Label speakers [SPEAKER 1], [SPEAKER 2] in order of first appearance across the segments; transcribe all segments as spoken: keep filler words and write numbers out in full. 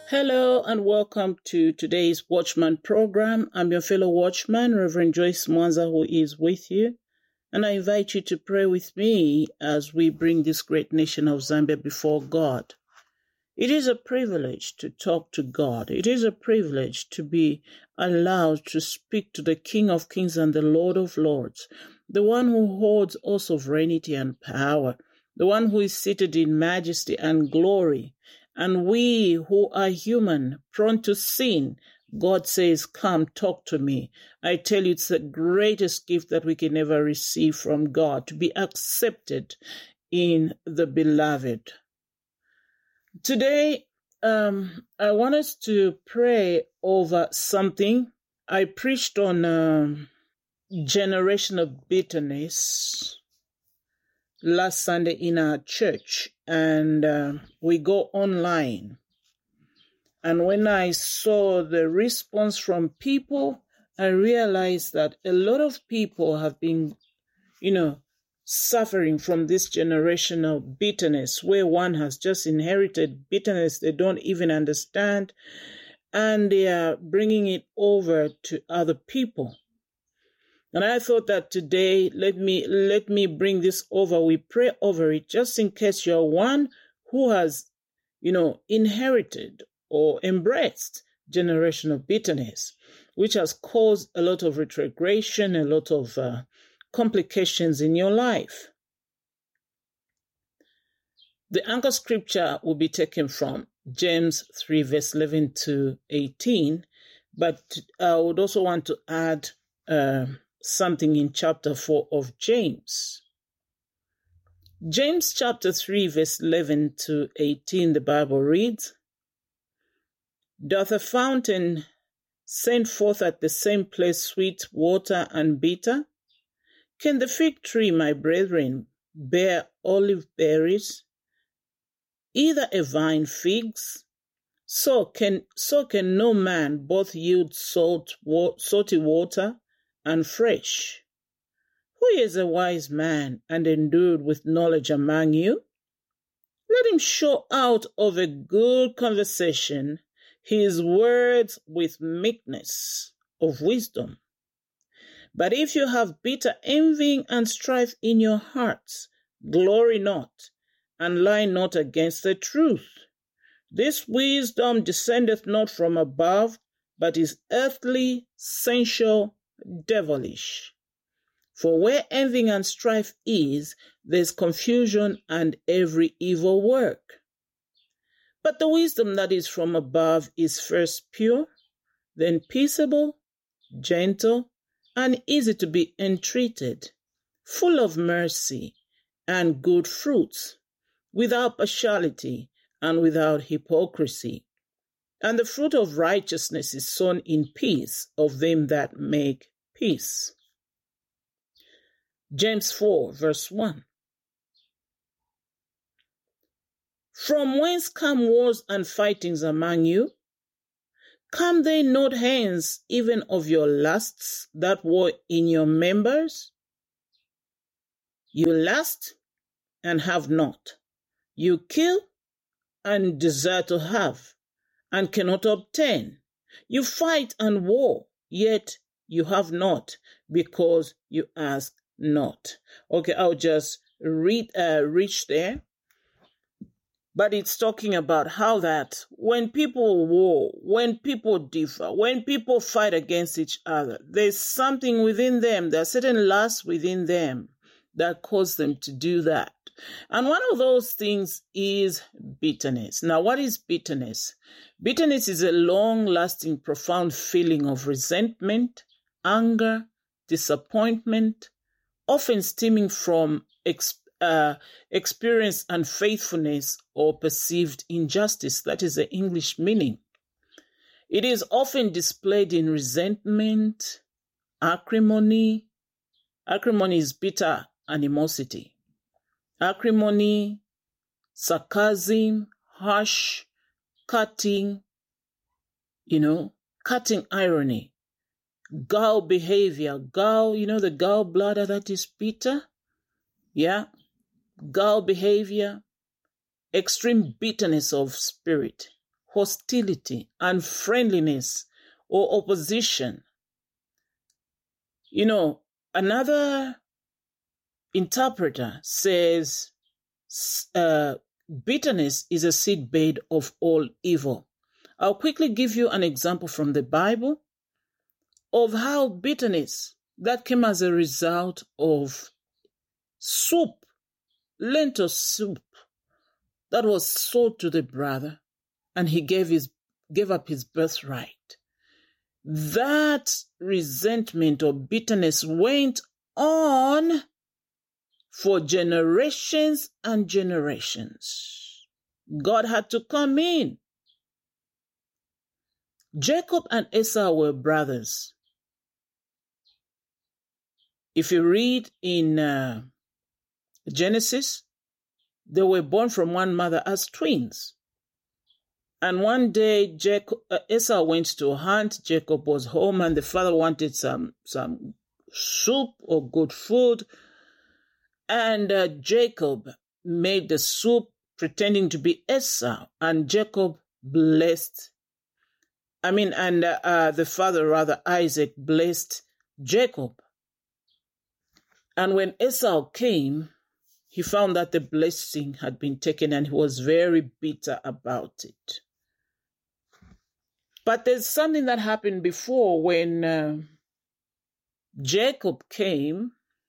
[SPEAKER 1] Hello and welcome to today's Watchman program. I'm your fellow watchman, Reverend Joyce Mwanza, who is with you. And I invite you to pray with me as we bring this great nation of Zambia before God. It is a privilege to talk to God. It is a privilege to be allowed to speak to the King of Kings and the Lord of Lords, the one who holds all sovereignty and power, the one who is seated in majesty and glory. And we who are human, prone to sin, God says, come, talk to me. I tell you, it's the greatest gift that we can ever receive from God, to be accepted in the beloved. Today, um, I want us to pray over something. I preached on uh, generation of bitterness last Sunday in our church, and uh, we go online. And when I saw the response from people, I realized that a lot of people have been, you know, suffering from this generation of bitterness, where one has just inherited bitterness they don't even understand, and they are bringing it over to other people. And I thought that today, let me let me bring this over. We pray over it, just in case you're one who has, you know, inherited or embraced generation of bitterness, which has caused a lot of retrogression, a lot of uh, complications in your life. The anchor scripture will be taken from James three, verse eleven to eighteen, but I would also want to add uh, something in chapter four of James. James chapter three, verse eleven to eighteen, the Bible reads, "Doth a fountain send forth at the same place sweet water and bitter? Can the fig tree, my brethren, bear olive berries, either a vine figs? So can so can no man both yield salt, wa- salty water and fresh. Who is a wise man and endued with knowledge among you? Let him show out of a good conversation his words with meekness of wisdom. But if you have bitter envying and strife in your hearts, glory not, and lie not against the truth. This wisdom descendeth not from above, but is earthly, sensual, devilish. For where envying and strife is, there's confusion and every evil work. But the wisdom that is from above is first pure, then peaceable, gentle, and easy to be entreated, full of mercy and good fruits, without partiality and without hypocrisy. And the fruit of righteousness is sown in peace of them that make peace." James four, verse one. "From whence come wars and fightings among you? Come they not hence even of your lusts that war in your members? You lust and have not. You kill and desire to have, and cannot obtain. You fight and war, yet you have not, because you ask not." Okay, I'll just read, uh, reach there. But it's talking about how that when people war, when people differ, when people fight against each other, there's something within them, there's certain lusts within them that cause them to do that. And one of those things is bitterness. Now, what is bitterness? Bitterness is a long-lasting, profound feeling of resentment, anger, disappointment, often stemming from ex- uh, experienced unfaithfulness or perceived injustice. That is the English meaning. It is often displayed in resentment, acrimony. Acrimony is bitter animosity. Acrimony, sarcasm, harsh, cutting, you know, cutting irony, gall behavior, gall, you know, the gallbladder that is bitter, yeah, gall behavior, extreme bitterness of spirit, hostility, unfriendliness, or opposition. You know, another interpreter says uh, bitterness is a seedbed of all evil. I'll quickly give you an example from the Bible of how bitterness that came as a result of soup, lentil soup, that was sold to the brother, and he gave his gave up his birthright. That resentment or bitterness went on for generations and generations. God had to come in. Jacob and Esau were brothers. If you read in uh, Genesis, they were born from one mother as twins. And one day, Jacob, uh, Esau went to hunt. Jacob was home, and the father wanted some, some soup or good food. And uh, Jacob made the soup pretending to be Esau. And Jacob blessed, I mean, and uh, uh, the father, rather, Isaac, blessed Jacob. And when Esau came, he found that the blessing had been taken, and he was very bitter about it. But there's something that happened before when uh, Jacob came,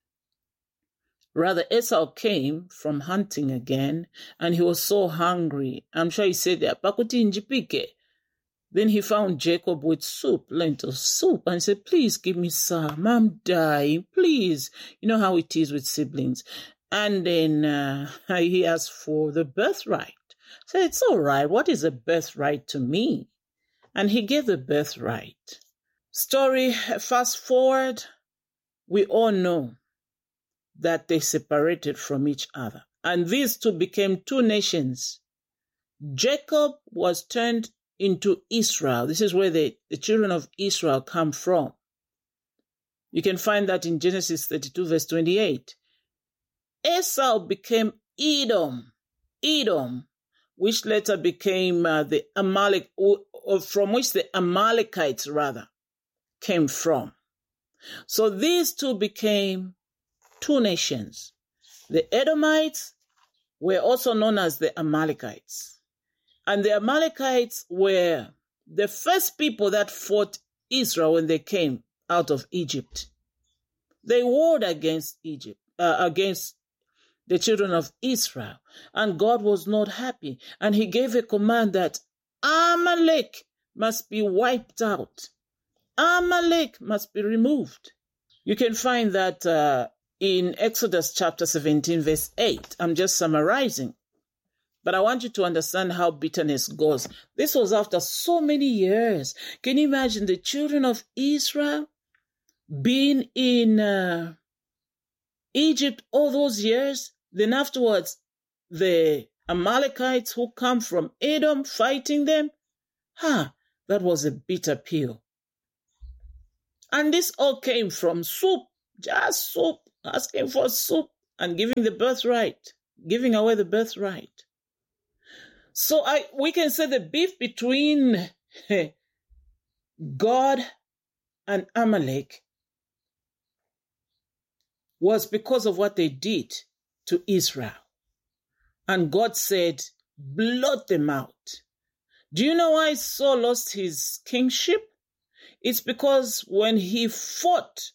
[SPEAKER 1] rather Esau came from hunting again, and he was so hungry. I'm sure he said, "Pakuti njipike." Then he found Jacob with soup, lentil soup, and said, "Please give me some. I'm dying, please." You know how it is with siblings. And then uh, he asked for the birthright. So it's all right. What is a birthright to me? And he gave the birthright. Story, fast forward, we all know that they separated from each other. And these two became two nations. Jacob was turned into Israel. This is where the, the children of Israel come from. You can find that in Genesis thirty-two, verse twenty-eight. Esau became Edom, Edom, which later became uh, the Amalek, or, or from which the Amalekites, rather, came from. So these two became two nations. The Edomites were also known as the Amalekites. And the Amalekites were the first people that fought Israel when they came out of Egypt. They warred against Egypt, uh, against the children of Israel. And God was not happy. And he gave a command that Amalek must be wiped out. Amalek must be removed. You can find that uh, in Exodus chapter seventeen, verse eight. I'm just summarizing. But I want you to understand how bitterness goes. This was after so many years. Can you imagine the children of Israel being in uh, Egypt all those years? Then afterwards, the Amalekites who come from Edom fighting them? Ha! That was a bitter pill. And this all came from soup, just soup, asking for soup and giving the birthright, giving away the birthright. So I we can say the beef between God and Amalek was because of what they did to Israel. And God said, blot them out. Do you know why Saul lost his kingship? It's because when he fought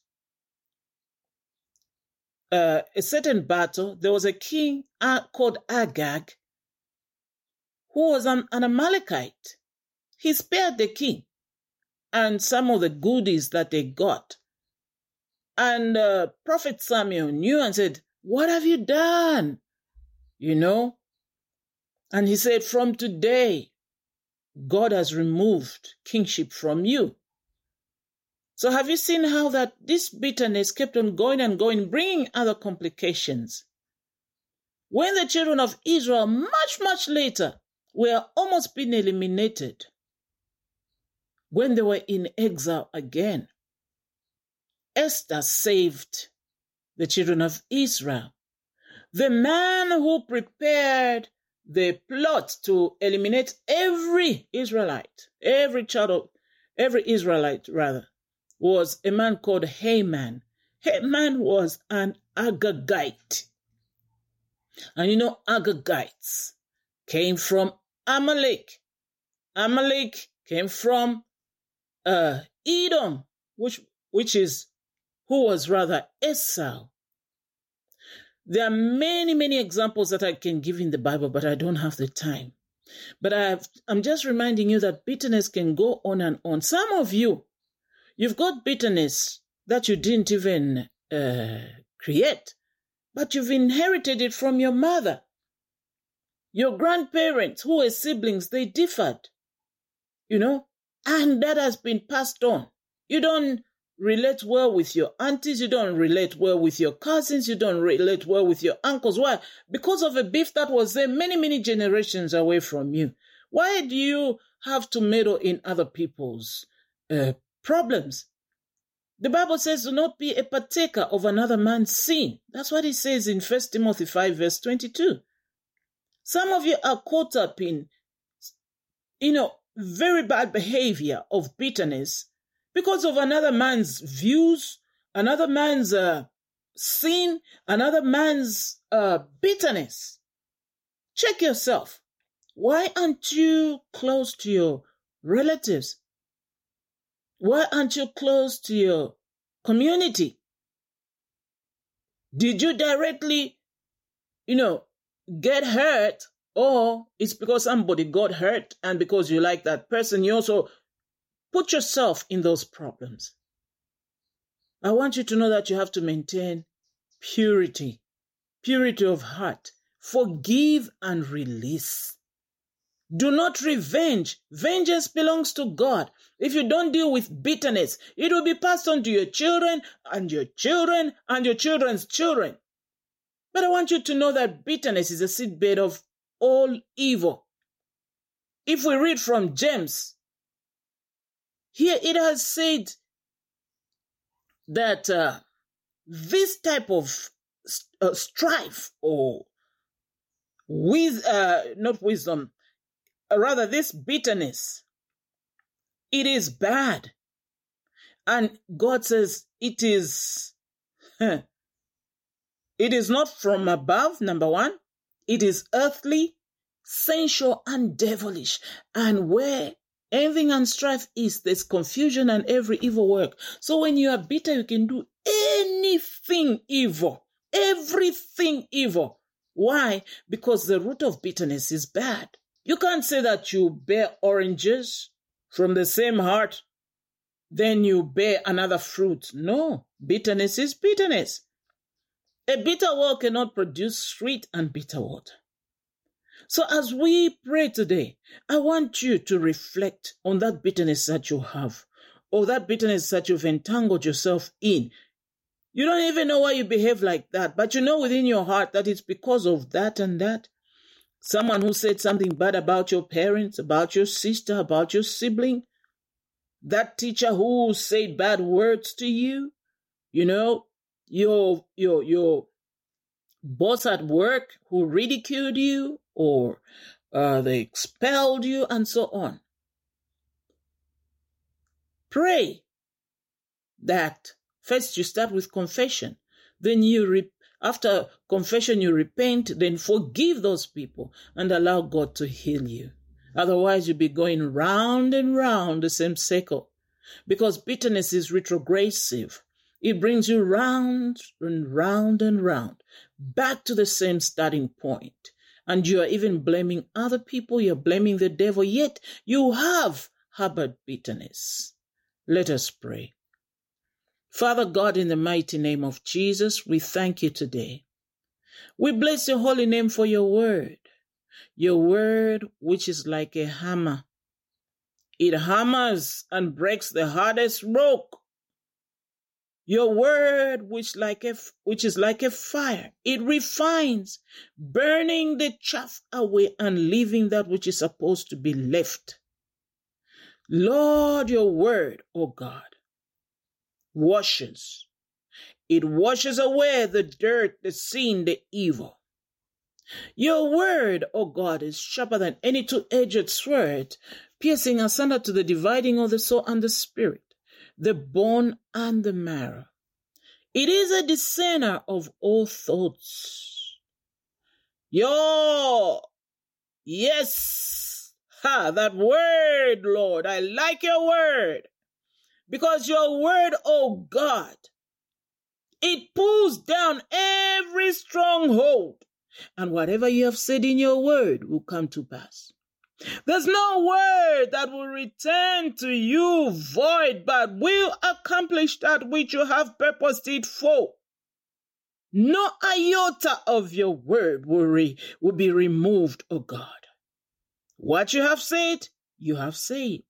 [SPEAKER 1] uh, a certain battle, there was a king uh, called Agag, who was an, an Amalekite. He spared the king and some of the goodies that they got. And uh, Prophet Samuel knew and said, what have you done? You know? And he said, from today, God has removed kingship from you. So have you seen how that this bitterness kept on going and going, bringing other complications? When the children of Israel, much, much later, were almost being eliminated, when they were in exile again, Esther saved the children of Israel. The man who prepared the plot to eliminate every Israelite, every child of, every Israelite rather, was a man called Haman. Haman was an Agagite. And you know, Agagites came from Amalek. Amalek came from uh, Edom, which, which is, who was rather Esau. There are many, many examples that I can give in the Bible, but I don't have the time. But I've, I'm just reminding you that bitterness can go on and on. Some of you, you've got bitterness that you didn't even uh, create, but you've inherited it from your mother. Your grandparents, who were siblings, they differed, you know, and that has been passed on. You don't relate well with your aunties, you don't relate well with your cousins, you don't relate well with your uncles. Why? Because of a beef that was there many, many generations away from you. Why do you have to meddle in other people's uh, problems? The Bible says, do not be a partaker of another man's sin. That's what it says in First Timothy five, verse twenty-two. Some of you are caught up in, you know, very bad behavior of bitterness because of another man's views, another man's uh, sin, another man's uh, bitterness. Check yourself. Why aren't you close to your relatives? Why aren't you close to your community? Did you directly, you know, get hurt, or it's because somebody got hurt and because you like that person, you also put yourself in those problems? I want you to know that you have to maintain purity, purity of heart, forgive and release. Do not revenge. Vengeance belongs to God. If you don't deal with bitterness, it will be passed on to your children and your children and your children's children. But I want you to know that bitterness is a seedbed of all evil. If we read from James, here it has said that uh, this type of uh, strife or with uh, not wisdom, uh, rather this bitterness, it is bad. And God says it is, huh, it is not from above, number one. It is earthly, sensual, and devilish. And where envy and strife is, there's confusion and every evil work. So when you are bitter, you can do anything evil, everything evil. Why? Because the root of bitterness is bad. You can't say that you bear oranges from the same heart, then you bear another fruit. No, bitterness is bitterness. A bitter well cannot produce sweet and bitter water. So as we pray today, I want you to reflect on that bitterness that you have, or that bitterness that you've entangled yourself in. You don't even know why you behave like that, but you know within your heart that it's because of that and that. Someone who said something bad about your parents, about your sister, about your sibling. That teacher who said bad words to you. You know, your, your, your boss at work who ridiculed you, or uh, they expelled you, and so on. Pray that first you start with confession. Then you, re- after confession, you repent, then forgive those people and allow God to heal you. Otherwise, you'll be going round and round the same circle, because bitterness is retrogressive. It brings you round and round and round, back to the same starting point. And you are even blaming other people, you're blaming the devil, yet you have harbored bitterness. Let us pray. Father God, in the mighty name of Jesus, we thank you today. We bless your holy name for your word, your word which is like a hammer. It hammers and breaks the hardest rock. Your word, which like a, which is like a fire, it refines, burning the chaff away and leaving that which is supposed to be left. Lord, your word, O God, washes. It washes away the dirt, the sin, the evil. Your word, O God, is sharper than any two-edged sword, piercing asunder to the dividing of the soul and the spirit, the bone and the marrow. It is a discerner of all thoughts. Your, yes, ha, that word, Lord, I like your word, because your word, O God, it pulls down every stronghold, and whatever you have said in your word will come to pass. There's no word that will return to you void, but will accomplish that which you have purposed it for. No iota of your word will, re- will be removed, O God. What you have said, you have said.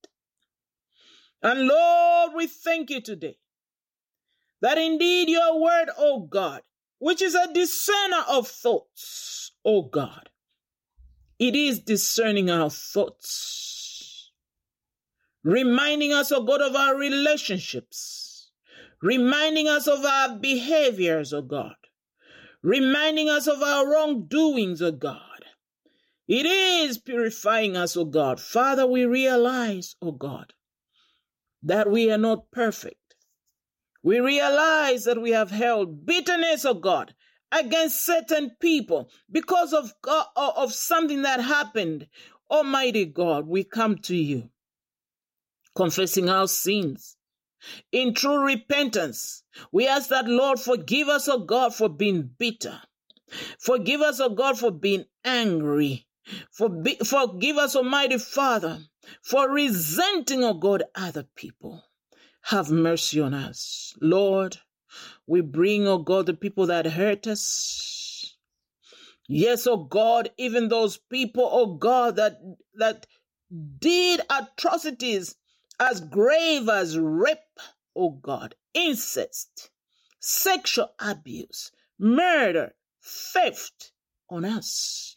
[SPEAKER 1] And Lord, we thank you today that indeed your word, O God, which is a discerner of thoughts, O God, it is discerning our thoughts, reminding us, O God, of our relationships, reminding us of our behaviors, O God, reminding us of our wrongdoings, O God. It is purifying us, O God. Father, we realize, O God, that we are not perfect. We realize that we have held bitterness, O God, against certain people because of God, of something that happened. Almighty God, we come to you, confessing our sins in true repentance. We ask that, Lord, forgive us, O God, for being bitter. Forgive us, O God, for being angry. Forbi- forgive us, Almighty Father, for resenting, O God, other people. Have mercy on us. Lord, we bring, oh God, the people that hurt us. Yes, oh God, even those people, oh God, that, that did atrocities as grave as rape, oh God, incest, sexual abuse, murder, theft on us.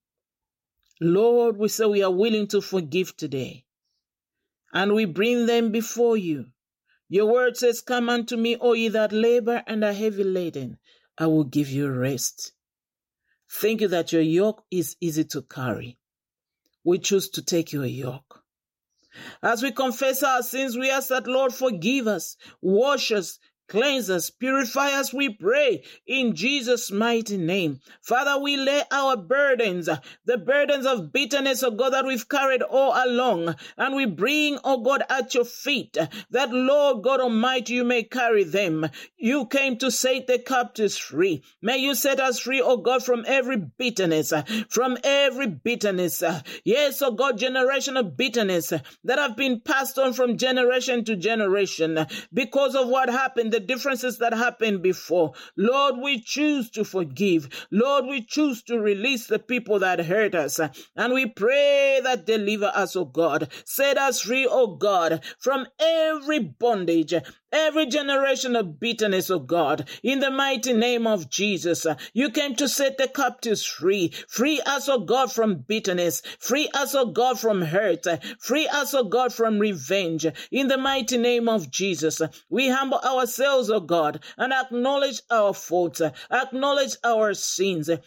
[SPEAKER 1] Lord, we say we are willing to forgive today, and we bring them before you. Your word says, come unto me, O ye that labor and are heavy laden, I will give you rest. Thank you that your yoke is easy to carry. We choose to take your yoke. As we confess our sins, we ask that, Lord, forgive us, wash us, cleanse us, purify us, we pray, in Jesus' mighty name. Father, we lay our burdens, the burdens of bitterness, oh God, that we've carried all along, and we bring, oh God, at your feet, that, Lord God Almighty, you may carry them. You came to set the captives free. May you set us free, oh God, from every bitterness, from every bitterness. Yes, oh God, generation of bitterness that have been passed on from generation to generation because of what happened, the differences that happened before. Lord, we choose to forgive. Lord, we choose to release the people that hurt us. And we pray that deliver us, oh God. Set us free, oh God, from every bondage, every generation of bitterness, oh God. In the mighty name of Jesus, you came to set the captives free. Free us, oh God, from bitterness. Free us, oh God, from hurt. Free us, oh God, from revenge. In the mighty name of Jesus, we humble ourselves, oh God, and acknowledge our faults, acknowledge our sins,